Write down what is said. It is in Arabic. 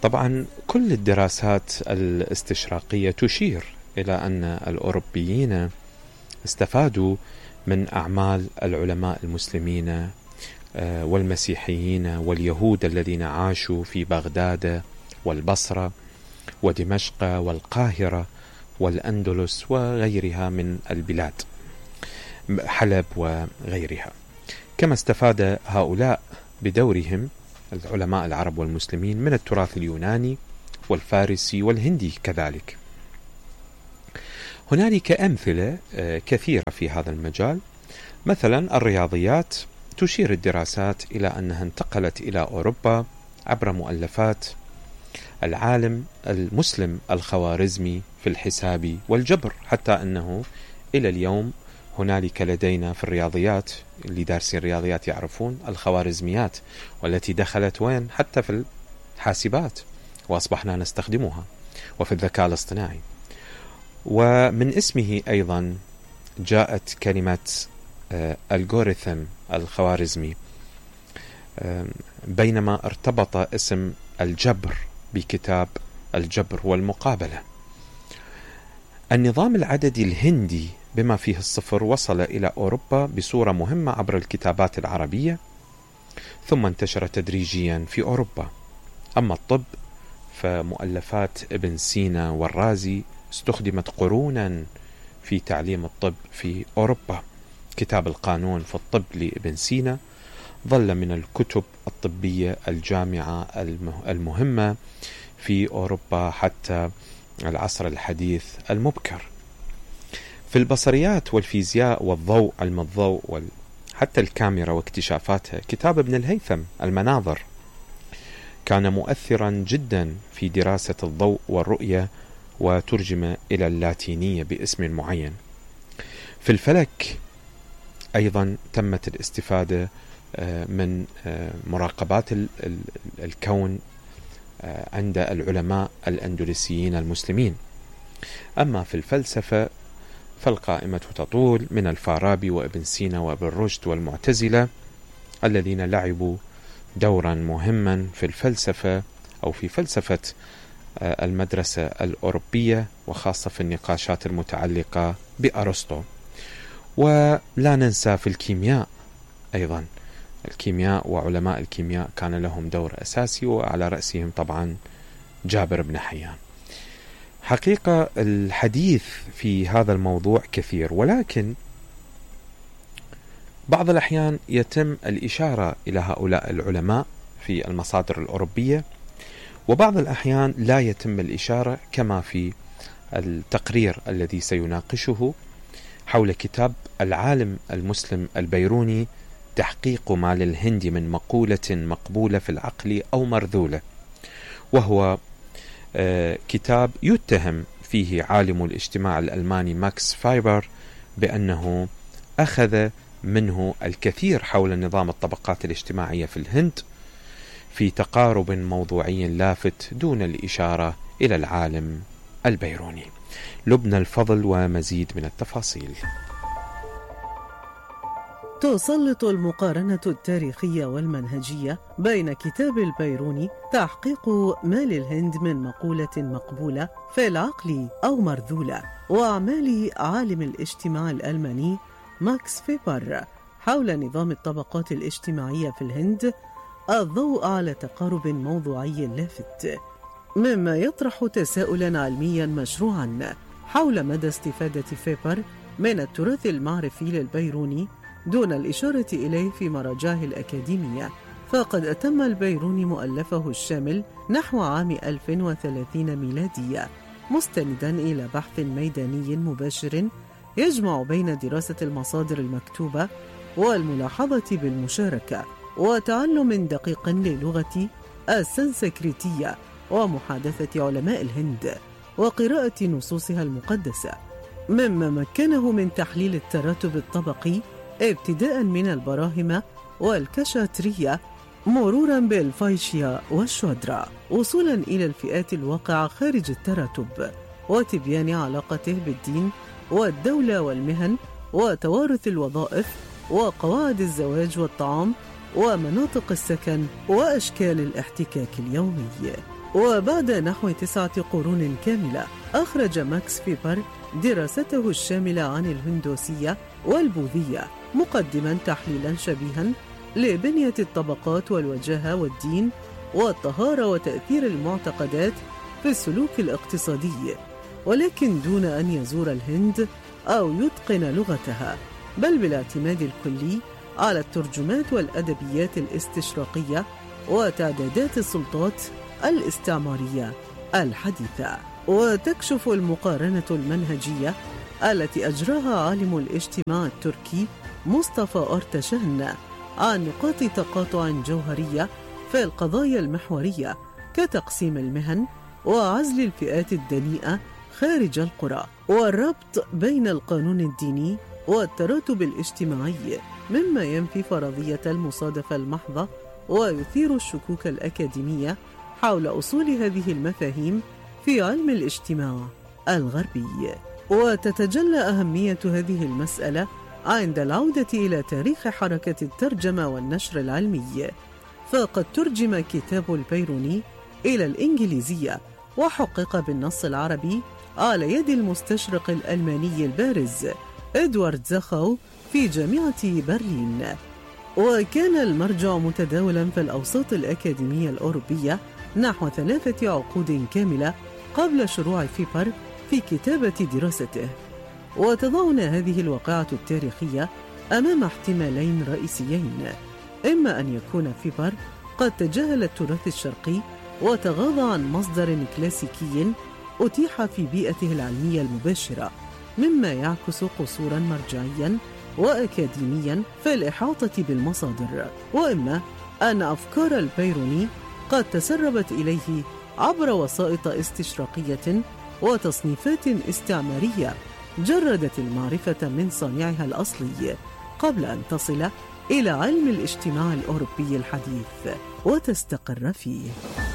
طبعا كل الدراسات الاستشراقية تشير إلى أن الأوروبيين استفادوا من أعمال العلماء المسلمين والمسيحيين واليهود الذين عاشوا في بغداد والبصرة ودمشق والقاهرة والأندلس وغيرها من البلاد، حلب وغيرها. كما استفاد هؤلاء بدورهم العلماء العرب والمسلمين من التراث اليوناني والفارسي والهندي كذلك. هنالك أمثلة كثيرة في هذا المجال. مثلا الرياضيات، تشير الدراسات إلى أنها انتقلت إلى أوروبا عبر مؤلفات العالم المسلم الخوارزمي في الحساب والجبر، حتى أنه إلى اليوم هنالك لدينا في الرياضيات، اللي دارسين الرياضيات يعرفون الخوارزميات، والتي دخلت وين؟ حتى في الحاسبات، وأصبحنا نستخدمها، وفي الذكاء الاصطناعي. ومن اسمه أيضا جاءت كلمة الجوريثم الخوارزمي، بينما ارتبط اسم الجبر بكتاب الجبر والمقابلة. النظام العددي الهندي بما فيه الصفر وصل إلى أوروبا بصورة مهمة عبر الكتابات العربية، ثم انتشر تدريجيا في أوروبا. أما الطب فمؤلفات ابن سينا والرازي استخدمت قرونا في تعليم الطب في أوروبا. كتاب القانون في الطب لابن سينا ظل من الكتب الطبية الجامعة المهمة في أوروبا حتى العصر الحديث المبكر. في البصريات والفيزياء والضوء، علم الضوء حتى الكاميرا واكتشافاتها، كتاب ابن الهيثم المناظر كان مؤثرا جدا في دراسة الضوء والرؤية، وترجم إلى اللاتينية باسم معين. في الفلك أيضا تمت الاستفادة من مراقبات الكون عند العلماء الأندلسيين المسلمين. أما في الفلسفة فالقائمة تطول من الفارابي وابن سينا وابن رشد والمعتزلة، الذين لعبوا دورا مهما في الفلسفة أو في فلسفة المدرسة الأوروبية، وخاصة في النقاشات المتعلقة بأرسطو. ولا ننسى في الكيمياء أيضا، الكيمياء وعلماء الكيمياء كان لهم دور أساسي، وعلى رأسهم طبعا جابر بن حيان. حقيقة الحديث في هذا الموضوع كثير، ولكن بعض الأحيان يتم الإشارة إلى هؤلاء العلماء في المصادر الأوروبية، وبعض الأحيان لا يتم الإشارة، كما في التقرير الذي سيناقشه حول كتاب العالم المسلم البيروني تحقيق ما للهند من مقولة مقبولة في العقل أو مرذولة، وهو كتاب يتهم فيه عالم الاجتماع الألماني ماكس فايبر بأنه أخذ منه الكثير حول نظام الطبقات الاجتماعية في الهند في تقارب موضوعي لافت دون الإشارة إلى العالم البيروني. لبنى الفضل ومزيد من التفاصيل. تسلط المقارنة التاريخية والمنهجية بين كتاب البيروني تحقيق ما للهند من مقولة مقبولة في العقل أو مرذولة وأعمال عالم الاجتماع الألماني ماكس فيبر حول نظام الطبقات الاجتماعية في الهند الضوء على تقارب موضوعي لافت، مما يطرح تساؤلا علميا مشروعا حول مدى استفادة فيبر من التراث المعرفي للبيروني دون الإشارة إليه في مراجعه الأكاديمية. فقد أتم البيروني مؤلفه الشامل نحو عام 1030 ميلادية، مستندا إلى بحث ميداني مباشر يجمع بين دراسة المصادر المكتوبة والملاحظة بالمشاركة، وتعلم دقيق للغة السنسكريتية ومحادثة علماء الهند وقراءة نصوصها المقدسة، مما مكنه من تحليل التراتب الطبقي ابتداء من البراهمة والكشاترية مرورا بالفايشيا والشودرا، وصولا إلى الفئات الواقعة خارج التراتب، وتبيان علاقته بالدين والدولة والمهن وتوارث الوظائف وقواعد الزواج والطعام ومناطق السكن وأشكال الاحتكاك اليومي. وبعد نحو 9 قرون كاملة أخرج ماكس فيبر دراسته الشاملة عن الهندوسية والبوذية، مقدما تحليلا شبيها لبنية الطبقات والوجاهة والدين والطهارة وتأثير المعتقدات في السلوك الاقتصادي، ولكن دون أن يزور الهند أو يتقن لغتها، بل بالاعتماد الكلي على الترجمات والأدبيات الاستشراقية وتعدادات السلطات الاستعمارية الحديثة. وتكشف المقارنة المنهجية التي أجراها عالم الاجتماع التركي مصطفى أرتشهن عن نقاط تقاطع جوهرية في القضايا المحورية كتقسيم المهن وعزل الفئات الدنيئة خارج القرى، والربط بين القانون الديني والتراتب الاجتماعي، مما ينفي فرضية المصادفة المحضة ويثير الشكوك الأكاديمية حول أصول هذه المفاهيم في علم الاجتماع الغربي. وتتجلى أهمية هذه المسألة عند العودة إلى تاريخ حركة الترجمة والنشر العلمي، فقد ترجم كتاب البيروني إلى الإنجليزية وحقق بالنص العربي على يد المستشرق الألماني البارز إدوارد زاخاو في جامعة برلين. وكان المرجع متداولا في الأوساط الأكاديمية الأوروبية نحو 3 عقود كاملة قبل شروع فيبر في كتابة دراسته. وتضعنا هذه الواقعة التاريخية أمام احتمالين رئيسيين: إما أن يكون فيبر قد تجاهل التراث الشرقي وتغاضى عن مصدر كلاسيكي أتيح في بيئته العلمية المباشرة، مما يعكس قصورا مرجعيا وأكاديميا في الإحاطة بالمصادر، وإما أن أفكار البيروني قد تسربت إليه عبر وسائط استشراقية وتصنيفات استعمارية جردت المعرفة من صانعها الأصلي قبل أن تصل إلى علم الاجتماع الأوروبي الحديث وتستقر فيه.